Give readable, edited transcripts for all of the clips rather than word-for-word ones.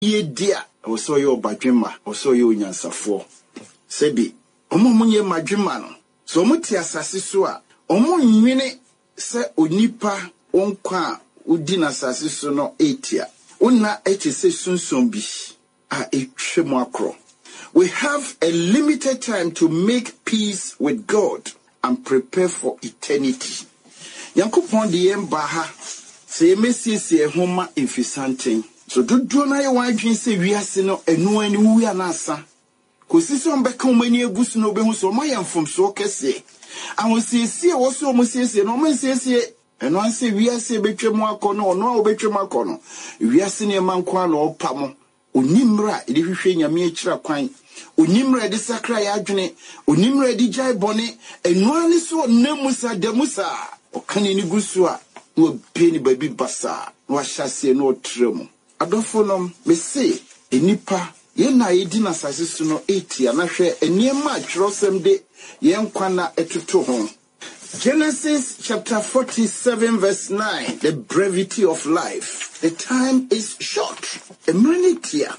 ye dear, or so your bajima, or so you nyansafo. Sebi, omunye majimano. So muti asasiswa, omunye se onipa onkwa udina sasiso no etia. Una etise sunsumbi a etwemwakro. We have a limited time to make peace with God and prepare for eternity. Yankopon de yembaha se mesiesie homa infisanten. So do na ye wadwen se wiase no enu ani wu anasa. Kosisi on beka omani egusu no be hu so ma yamfom so kese. Awosiesie wo so omosiesie no omosiesie eno anse wiase betwemu akono ono a obetwemu akono. Wiase ne mankwa na opamo. Onimra edi hwehwe nyame akira kwan. Onimra edi sakra ya adwene. Onimra edi jai bone. Eno ani so namusa demusa. Okane ni gusu a no be ni baby basa. No ahyase no tremu. Adofonom me say enipa ye na yedi na sasisu no etia na hwe eniema atwerosem de ye nkwa na etuto ho. Genesis chapter 47 verse 9, the brevity of life. The time is short. Emrenitia.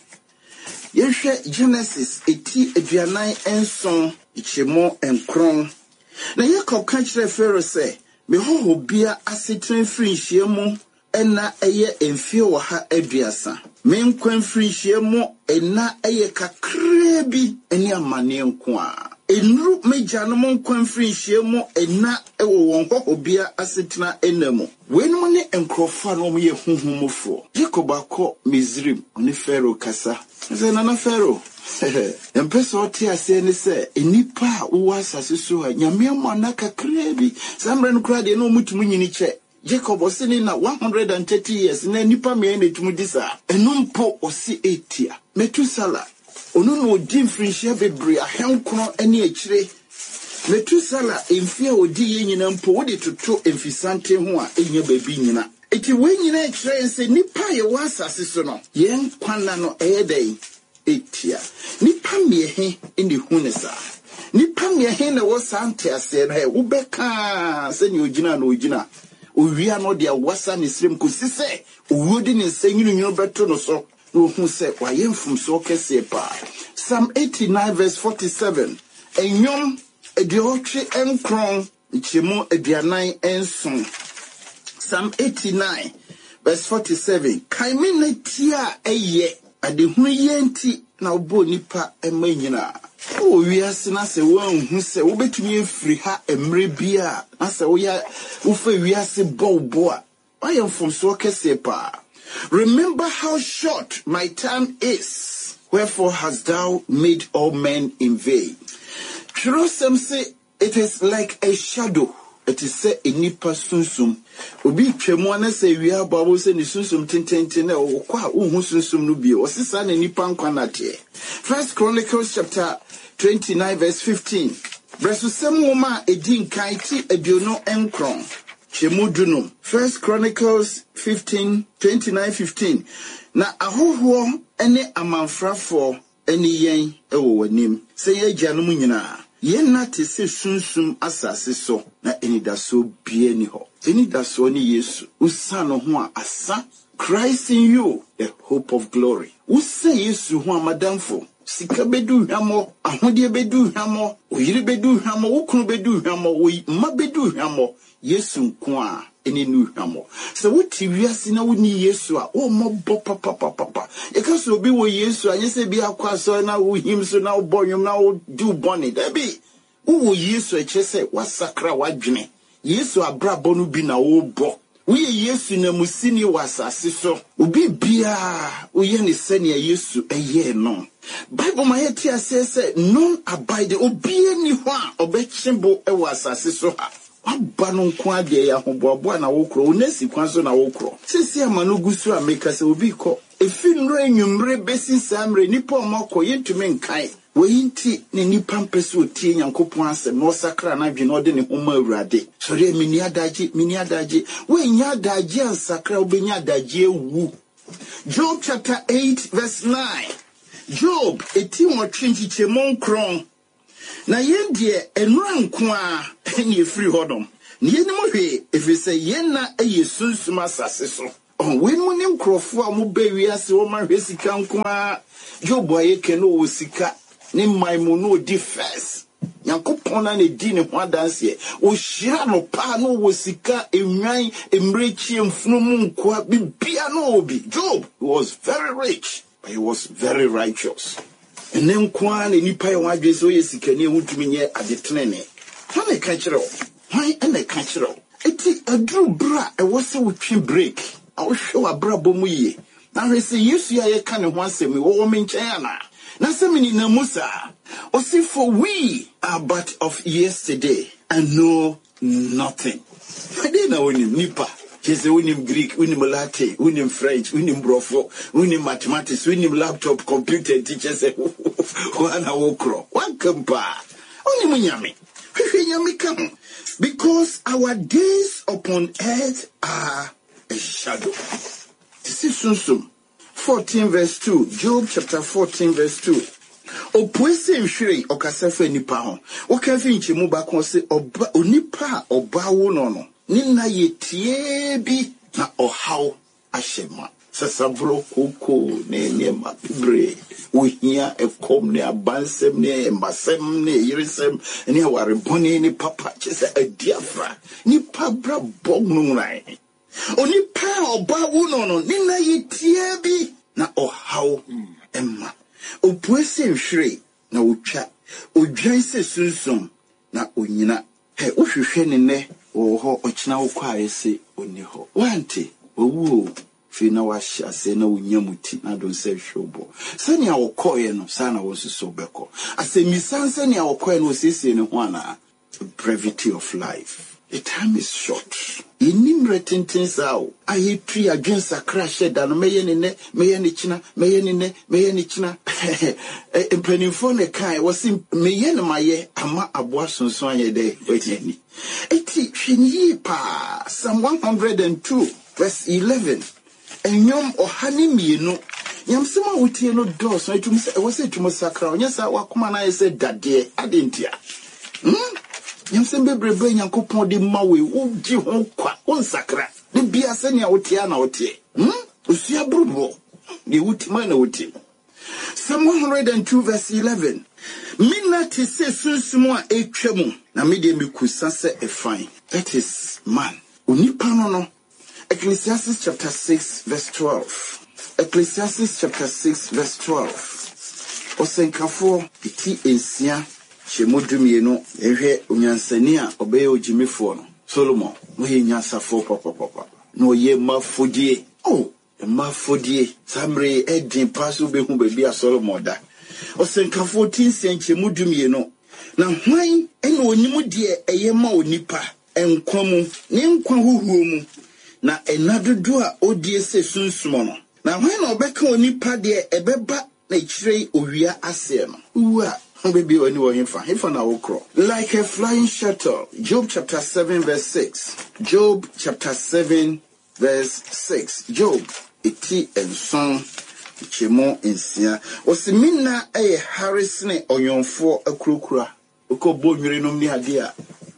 Yehwe Genesis eti aduanan enson ichemo enkron. Na Yakob kan kire Pharaoh say, me hoho bia asetren firi hyiemu ena eye emfie wo ha aduasa. Me nkwan firi hyiemu ena eye kakra bi eni amane nko a. Enru mejanom nkwan firi hyiemu ena ewo won hoho bia asetena enamo. Wenu ne enkrofa no ye huhumofo. Jacob akọ Mizrim oni Pharaoh kasa. Ze nana Pharaoh. Empeso oti ase ni se enipa wo asase so a nyame amana kakra bi. Samre no kra de no mutumu nyini che. Jacob osini na 130 years na enipa me na tumu disa. Enumpo osi etia. Metusala onu no odi mfrinhia bebre ahenkono ene akire. Metusala emfia odi ye nyina mpo wo de toto emfisante ho a enya babi nyina. Eti we nyina akire nse nipa ye wo asase so no yen kwana no eyedai etia. Nipa miehe indi hunesa. Nipa miehe na wo sante ase na wo beka se ni ogina na ogina. Owia no de awasa ne srem kosise owodi ne nsanyinu beto no so. No hu se wa yemfum so kese pa. Psalm 89 verse 47. Enyom ediotwe enkron ichemo edianan enson. Psalm 89 verse 47. Kaime na tia eye adehunu yenti na obo nipa emanyina. O wiase na se wan hu se wo betumi efiri ha emre bia na se wo ya wo fa wiase bobo a wa yemfum so kese pa. Remember how short my time is. Wherefore hast thou made all men in vain? Jerusalem say it is like a shadow. It is say enipa sunsum. Obi twemu na say wi ababo say ni sunsum tententen na okwa unhu sunsum no bi. Osisa na nipa nkwa na te. First Chronicles chapter 29 verse 15. Bresusem woma edin kan ti aduono enkron. Chemudunum. First Chronicles 29:15. Na ahoho ene amanfrafo ene yen ewo wanim. Se ye gyanum nyina. Yen na te se sunsum asase so na enidaso bie ni ho. Enidaso ni Yesu. Usano ho a asa. Christ in you, the hope of glory. Usa Yesu ho amadamfo. Sika bedu hwamo, ahode bedu hwamo, oyire bedu hwamo, wokunu bedu hwamo, ma bedu hwamo. Yesu nkwa eni nu hwamo. Se wuti wiase na woni Yesu a o mobo papa. E ka so bi wo Yesu anye se bi akwa so na wo him so na wo bonyum na wo do boni. Dabi wo Yesu e chese wasakra wadwene. Yesu abrabo no bi na wo bo. Wo Yesu na musini wasase so. Obi bia wo ye ne sene Yesu eye no. Bible ma yeti asese non abide obi ani ho a obechimbo e wasase so ha. Wabano nkwa de ya hoboabo na wokro onesi kwanso na wokro sisi amanu gusu ameka se obi ko efinro enwumre besi samre nipa omako yentumi nkan weyinti ne nipa mpese otie Nyankopon asem no sakra na dwe no de ne homa awurade sori mini adaje we nya adaje ansakra obenya adaje ewu. Job chapter 8 verse 9. Job eti mo twinchiche monkron na yendie enura nko a ene efiri hodom ne yenim hwe efise yenna eye sunsum asase so when morning crofo a mo baby as woman resika nko Job boy can no sika ne my mono di first. Yankopon na di ne ho dance ye. O shira no pa no wo sika enwan emrechi emfunumu nko bibia no obi. Job was very rich, but he was very righteous. And then kwa na nipa ye wadwe so ye sika ne hutumi nye adetenene. How na ka kire o? Why na ka kire o? Eti adru bra e wo se wotwe break. A wo hwe wa bra bomu ye. Na hwese Yesu ya ye ka ne ho asemi wo me nchen ana. Na se mini na Musa. O see, for we are but of yesterday and know nothing. I didn't know nipa. He said, we need Greek, we need Latin, we need French, we need Brofo, we need mathematics, we need laptop, computer, teachers, one awokro, one kampa. Only munyami. Because our days upon earth are a shadow. This is Sunsum 14 verse 2. Job chapter 14 verse 2. Opwese nhwere okasafa nipa ho wokafi nchemu ba kon se oba onipa oba wo no nina yetie bi na ohaw ahyema sasabro koko ne nyema pibre ohia ekom ne abansem ne mbasem ne yiresem ne aware boni ne papa chese adiafra nipa bra bognu rai onipa oba wo no nina yetie bi na ohaw emma Opwese nhwere na otwa odwan se sunsun na onyina he ohwehwe ne ne wo ho okina wo kwae se oni ho wante owu fi na wahya se na onyamuti na don se hwobo sani a wokoye no sana wo suso beko asemisanse ne a wokoye no sese ne ho ana brevity of life. The time is short. Inim retintin sao. Aye tri adwen sakra sheda no meye ne china. Empanimfo ne kai wasi meye ne maye ama aboa sonson aye de wetini. Eti hwenyi pa Psalm 102 verse 11. Enyom ohani mienu. Nyamsema wutie no dos no etum se wase etum sakra onya sa wakoma na ye se dade adentia. Yamsembe brebe nyankopon de mawe uji ho kwa onsakra de bia se ne wotia na wotie osua brubo de wutima na wotie. Psalm 102 verse 11. Mina te se sunsumu a etwam na me de mekusa se efan. That is man onipa no. Ecclesiastes chapter 6 verse 12. Ecclesiastes chapter 6 verse 12. Osenkafo iti ensia Shemudumieno, ehe unyansani a obeye ojimifo no Solomon wo ye nyansafo papa no ye mafodie mafodie samre edin paso be hu baabi a Solomon da osenkafo tinsen chemudumieno na hwan ene onimu de eye ma onipa enkwamu ne nkwa huhuo mu na enadodo a odie se sunsumo no na hwan na obeka onipa de ebeba na chire owia ase no uwa baby when you were na okro like a flying shuttle. Job chapter 7 verse 6. Job chapter 7 verse 6. Job iti enson chemo ensia osimina Harris ne onyonfo akurokura okobo nwere nom ni ade a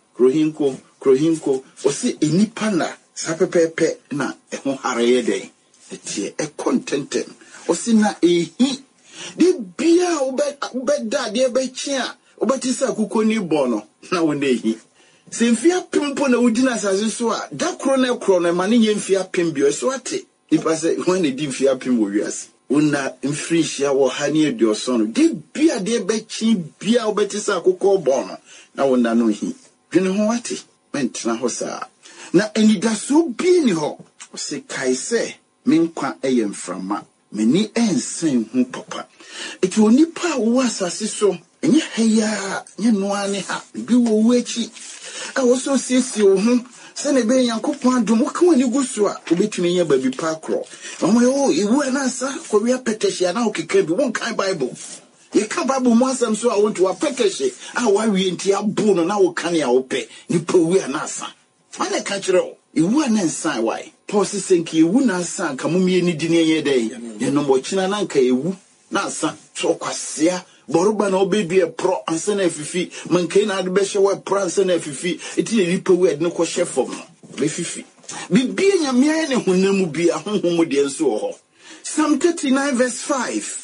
krohinko osi enipa na sapepepe na eho hareye den etie contentem osina ehi di bia obeda de bechia obatisa kukoni bono na wonehi semfia pimpo na udina asase so a da kro na mane nyemfia pimbio so ate ipase when di mfia pimbo wiase una mfrishia wo hani edioso no di bia de bechi bia obatisa kuko bono na wona no hi dwene ho ate mentra ho saa na enidaso bi ni ho se kaise menkwa eyemframa meni ensen hu papa eti onipa wo asase so enye heya nye noane ha bi wo wechi a wo so siesie wo hu se ne be yankopon adom wo kan ni gusu a obetumi nya babi pa kro omo yo iwu na sa ko wi apetehia na okeka bi won kan bible ye ka bible mo asem so a won to apetehia a wa wi enti abu no na wo kan ya wo pe ni pa wi na asa ane ka kire o iwu na nsan wai Paul senki ewu na asa ka mumie ni dini ye dai ye no mo china na nka ewu na asa so kwasea boruba na obedue pro ansa na afifi mankai na ade be hye we pro ansa na afifi eti ni ripa we ade no ko hye fom no be fifi Bibia nyame ne honam bia honhom de nso ho. Psalm 39 verse 5.